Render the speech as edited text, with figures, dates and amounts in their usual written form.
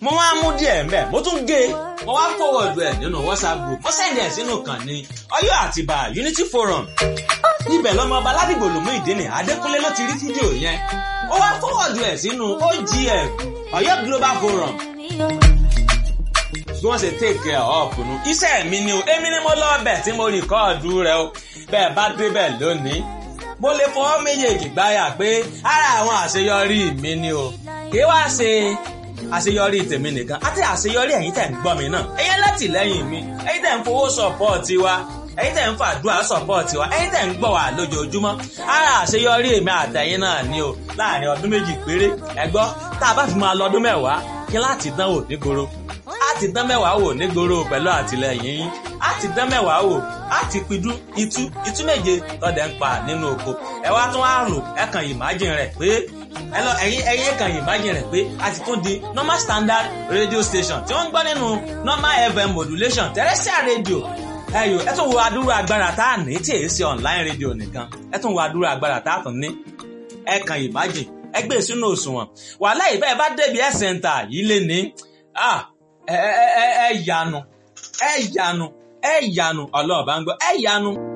mo wá mú díẹ̀ mbẹ́ mo tún gé mo wá forward ẹ̀ nínú WhatsApp group mo send ẹ̀ sínú kan ní Ọ̀yọ́ Àtìbà Unity Forum ibẹ̀ lọ́mọ ọba Ládìgbò Olùmúìdínì Adékúnlé ló ti rí fídíò yẹn ó wá forward ẹ̀ sínú OGF Ọ̀yọ́ Global Forum bí wọ́n ṣe take care of nu iṣẹ́ mi ni o èmi ni mo lọ bẹ̀ tí mo rìkọ́ọ̀dù rẹ̀ o bẹ́ẹ̀ bá débẹ̀ lónìí mo lè fọwọ́ méjèèjì gbáyà pé ara àwọn àṣeyọrí mi ni o kì í wá ṣe àṣeyọrí tèmi nìkan àti àṣeyọrí ẹ̀yin tẹ̀ ń gbọ́ mi náà ẹ̀yin látìlẹ́yìn mi ẹ̀yin tẹ̀ ń fowó sọ̀pọ̀ọ̀tì wa ẹ̀yin tẹ̀ ń fàdúrà sọ̀pọ̀ọ̀tì wa ẹ̀yin tẹ̀ ń gbọ́ wa lójoojúmọ́ ara àṣeyọrí èmi àtẹ̀yin náà ni o láàrin ọdún méjì péré ẹ gbọ́ tá a bá fi máa lọ ọdún mẹ́wàá kí láti dánwò nígboro láti dán mẹ́wàá wò nígboro pẹ̀lú àtìlẹ́yìn yín láti dán mẹ́wàá wò láti pidú itú méje lọ́dẹ̀ ń pa nínú oko ẹ wá tún á rò ẹ kàn imagine rẹ̀ pé ẹ̀yin kàn imagine rẹ̀ pé a ti tún di normal standard radio station tí wọ́n ń gbọ́ nínú normal FM modulation terrestrial radio ẹyọ ẹ tún wo adúrú agbára tá a ní tí èyí ṣe online radio nìkan ẹ tún wo adúrú agbára tá a tún ní ẹ kàn imagine ẹ gbé sínú òṣùwọ̀n wàhálà ìbẹ́ẹ̀ bá débi health center yìí lé ní ẹ yanu ọlọ́ọ̀bá ń gbọ́ ẹ yanu.